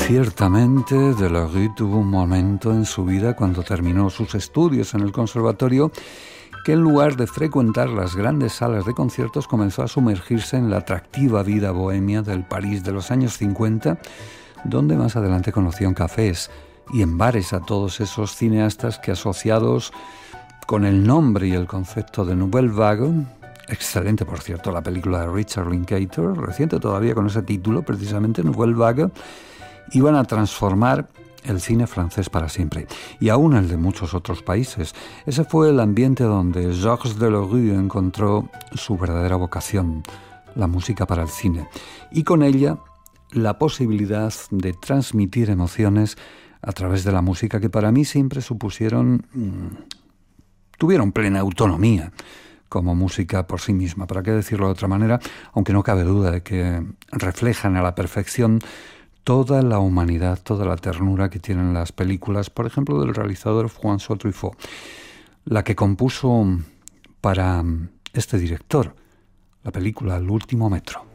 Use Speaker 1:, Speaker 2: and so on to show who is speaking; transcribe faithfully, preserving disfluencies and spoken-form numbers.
Speaker 1: Ciertamente, Delarue tuvo un momento en su vida cuando terminó sus estudios en el conservatorio que en lugar de frecuentar las grandes salas de conciertos comenzó a sumergirse en la atractiva vida bohemia del París de los años cincuenta, donde más adelante conoció en cafés y en bares a todos esos cineastas que, asociados con el nombre y el concepto de Nouvelle Vague, excelente por cierto la película de Richard Linklater, reciente todavía con ese título, precisamente Nouvelle Vague, iban a transformar el cine francés para siempre, y aún el de muchos otros países. Ese fue el ambiente donde Georges Delarue encontró su verdadera vocación, la música para el cine, y con ella la posibilidad de transmitir emociones a través de la música que para mí siempre supusieron, mmm, tuvieron plena autonomía como música por sí misma, para qué decirlo de otra manera, aunque no cabe duda de que reflejan a la perfección toda la humanidad, toda la ternura que tienen las películas, por ejemplo, del realizador François Truffaut, la que compuso para este director, la película El último metro.